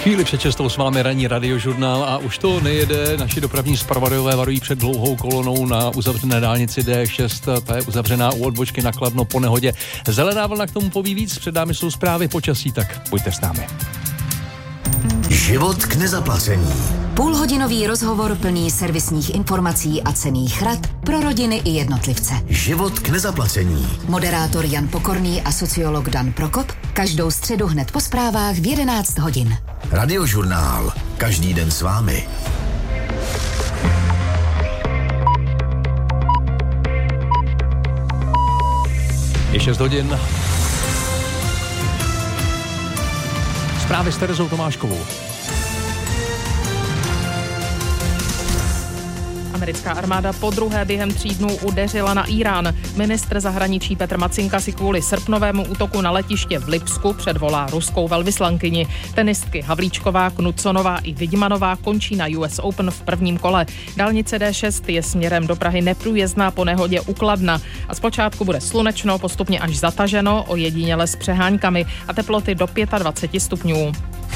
Chvíli před 6 s vámi ranní radiožurnál a už to nejede. Naši dopravní zpravodajové varují před dlouhou kolonou na uzavřené dálnici D6. Ta je uzavřená u odbočky na Kladno po nehodě. Zelená vlna k tomu poví víc. Před námi jsou zprávy počasí, tak buďte s námi. Život k nezaplacení. Půlhodinový rozhovor plný servisních informací a cenných rad pro rodiny i jednotlivce. Život k nezaplacení. Moderátor Jan Pokorný a sociolog Dan Prokop každou středu hned po zprávách v 11 hodin. Radiožurnál. Každý den s vámi. Je 6 hodin. Zprávy s Terezou Tomáškovou. Americká armáda podruhé během 3 dnů udeřila na Irán. Ministr zahraničí Petr Macinka si kvůli srpnovému útoku na letiště v Lipsku předvolá ruskou velvyslankyni. Tenistky Havlíčková, Knudsonová i Vidmanová končí na US Open v prvním kole. Dálnice D6 je směrem do Prahy neprůjezdná po nehodě u Kladna a zpočátku bude slunečno, postupně až zataženo, ojediněle s přeháňkami a teploty do 25 stupňů.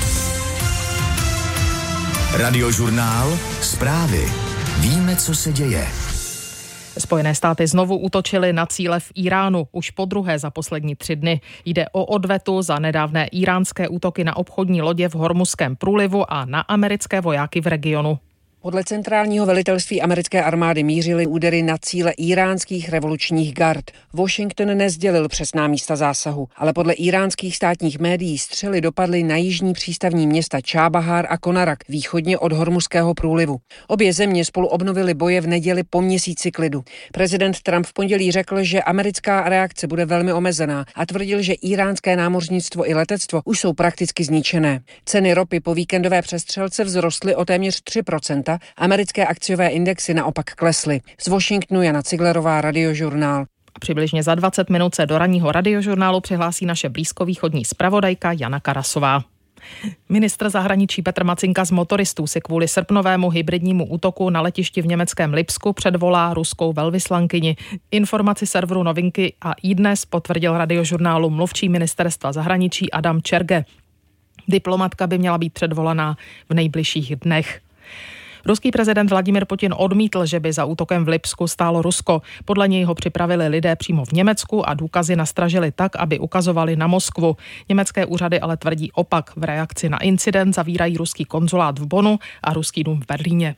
Radiožurnál. Zprávy. Víme, co se děje. Spojené státy znovu útočily na cíle v Iránu už podruhé za poslední 3 dny. Jde o odvetu za nedávné iránské útoky na obchodní lodě v Hormuzském průlivu a na americké vojáky v regionu. Podle centrálního velitelství americké armády mířily údery na cíle iránských revolučních gard. Washington nesdělil přesná místa zásahu, ale podle iránských státních médií střely dopadly na jižní přístavní města Čábahár a Konarak, východně od Hormuzského průlivu. Obě země spolu obnovily boje v neděli po měsíci klidu. Prezident Trump v pondělí řekl, že americká reakce bude velmi omezená a tvrdil, že iránské námořnictvo i letectvo už jsou prakticky zničené. Ceny ropy po víkendové přestřelce vzrostly o téměř 3%, americké akciové indexy naopak klesly. Z Washingtonu Jana Ciglerová, Radiožurnál. Přibližně za 20 minut se do ranního radiožurnálu přihlásí naše blízkovýchodní zpravodajka Jana Karasová. Ministr zahraničí Petr Macinka z motoristů si kvůli srpnovému hybridnímu útoku na letišti v německém Lipsku předvolá ruskou velvyslankyni. Informaci serveru Novinky a iDnes potvrdil radiožurnálu mluvčí ministerstva zahraničí Adam Čerge. Diplomatka by měla být předvolaná v nejbližších dnech. Ruský prezident Vladimír Putin odmítl, že by za útokem v Lipsku stálo Rusko. Podle něj ho připravili lidé přímo v Německu a důkazy nastražili tak, aby ukazovali na Moskvu. Německé úřady ale tvrdí opak. V reakci na incident zavírají ruský konzulát v Bonnu a ruský dům v Berlíně.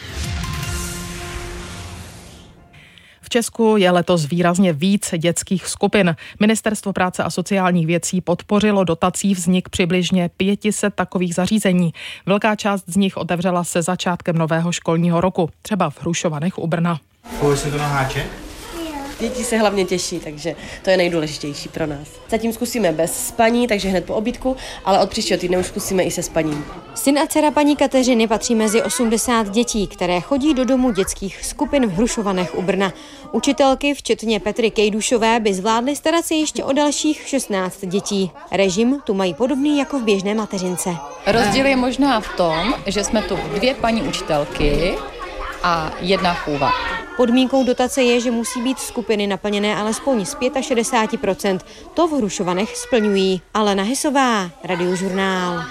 V Česku je letos výrazně víc dětských skupin. Ministerstvo práce a sociálních věcí podpořilo dotací vznik přibližně 500 takových zařízení. Velká část z nich otevřela se začátkem nového školního roku, třeba v Hrušovanech u Brna. Funguje se to na háček? Děti se hlavně těší, takže to je nejdůležitější pro nás. Zatím zkusíme bez spaní, takže hned po obídku, ale od příštího týdne už zkusíme i se spaním. Syn a dcera paní Kateřiny patří mezi 80 dětí, které chodí do domu dětských skupin v Hrušovanech u Brna. Učitelky, včetně Petry Kejdušové, by zvládly starat se ještě o dalších 16 dětí. Režim tu mají podobný jako v běžné mateřince. Rozdíl je možná v tom, že jsme tu 2 paní učitelky a 1 chůva. Podmínkou dotace je, že musí být skupiny naplněné alespoň z 65%. To v Hrušovanech splňují. Alena Hysová, Radiožurnál.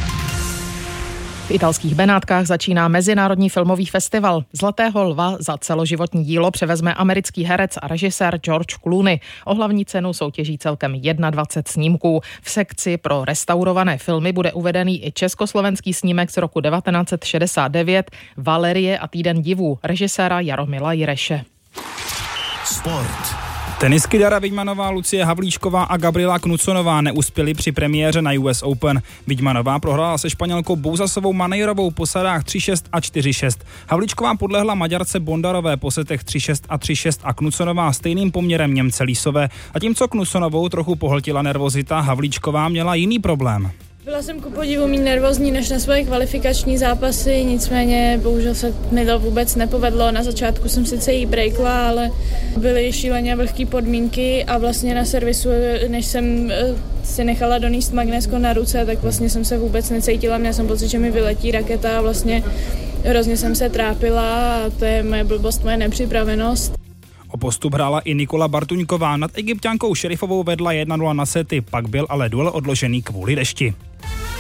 V italských Benátkách začíná Mezinárodní filmový festival. Zlatého lva za celoživotní dílo převezme americký herec a režisér George Clooney. O hlavní cenu soutěží celkem 21 snímků. V sekci pro restaurované filmy bude uvedený i československý snímek z roku 1969 Valerie a týden divů režiséra Jaromila Jireše. Sport. Tenistky Dara Vidmanová, Lucie Havlíčková a Gabriela Knudsonová neuspěly při premiéře na US Open. Vidmanová prohrála se Španělkou Bouzasovou Manejrovou po sadách 3-6 a 4-6. Havlíčková podlehla Maďarce Bondarové po setech 3-6 a 3-6 a Knudsonová stejným poměrem Němce Lísové. A tím, co Knudsonovou trochu pohltila nervozita, Havlíčková měla jiný problém. Byla jsem ku podivu méně nervózní než na svoje kvalifikační zápasy, nicméně bohužel se mi to vůbec nepovedlo. Na začátku jsem sice jí breakla, ale byly šíleně vlhké podmínky a vlastně na servisu, než jsem si nechala donést magnésko na ruce, tak vlastně jsem se vůbec necítila. Měla jsem pocit, že mi vyletí raketa a vlastně hrozně jsem se trápila a to je moje blbost, moje nepřipravenost. O postup hrála i Nikola Bartuňková, nad Egypťankou Šerifovou vedla 1-0 na sety, pak byl ale duel odložený kvůli dešti.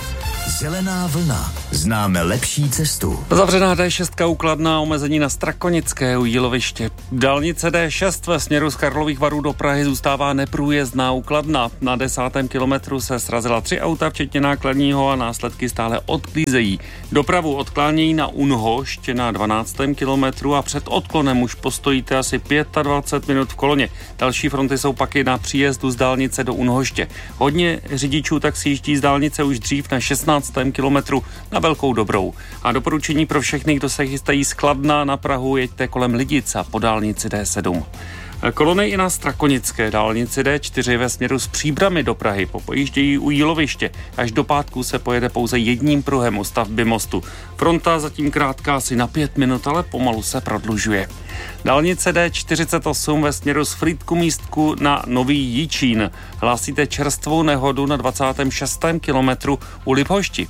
Zelená vlna. Známe lepší cestu. Zavřená D6 u Kladna, omezení na Strakonické u Jíloviště. Dálnice D6 ve směru z Karlových Varů do Prahy zůstává neprůjezdná u Kladna. Na 10. kilometru se srazila 3 auta, včetně nákladního, a následky stále odklízejí. Dopravu odklánějí na Unhošť na 12. kilometru a před odklonem už postojíte asi 25 minut v koloně. Další fronty jsou pak i na příjezdu z dálnice do Unhoště. Hodně řidičů tak si jíždí z dálnice už dřív na 16. kilometru na Velkou Dobrou. A doporučení pro všechny, kdo se chystají z Kladna na Prahu, jeďte kolem Lidic a po dálnici D7. Kolony i na Strakonické dálnici D4 ve směru z Příbrami do Prahy popojíždějí u Jíloviště. Až do pátku se pojede pouze jedním pruhem u stavby mostu. Fronta zatím krátká asi na 5 minut, ale pomalu se prodlužuje. Dálnice D48 ve směru z Frýdku-Místku na Nový Jičín. Hlásíte čerstvou nehodu na 26. kilometru u Liphošti.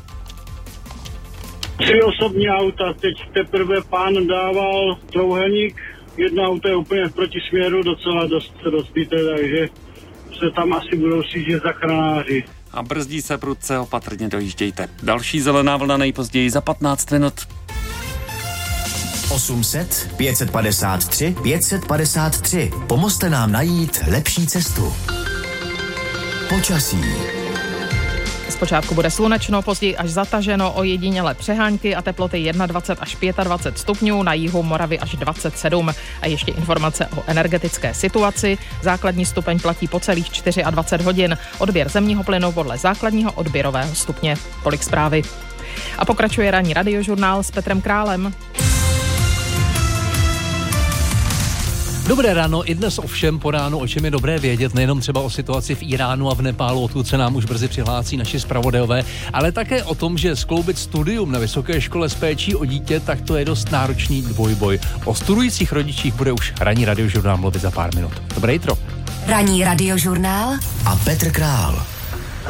3 osobní auta, teď teprve pán dával trouhelník. Jedno auto je úplně v protisměru, docela dost rozbité, takže se tam asi budou sjíždět záchranáři. A brzdí se prudce, opatrně dojíždějte. Další zelená vlna nejpozději za 15 minut. 800 553 553. Pomozte nám najít lepší cestu. Počasí. Zpočátku bude slunečno, později až zataženo, ojedinělé přehánky a teploty 21 až 25 stupňů, na jihu Moravy až 27. A ještě informace o energetické situaci. Základní stupeň platí po celých 24 hodin. Odběr zemního plynu podle základního odběrového stupně. Tolik zprávy. A pokračuje ranní radiožurnál s Petrem Králem. Dobré ráno, i dnes ovšem po ránu, o čem je dobré vědět, nejenom třeba o situaci v Iránu a v Nepálu, odkud se nám už brzy přihlásí naši zpravodajové, ale také o tom, že skloubit studium na vysoké škole s péčí o dítě, tak to je dost náročný dvojboj. O studujících rodičích bude už ranní radiožurnál mluvit za pár minut. Dobré jitro. Ranní radiožurnál a Petr Král.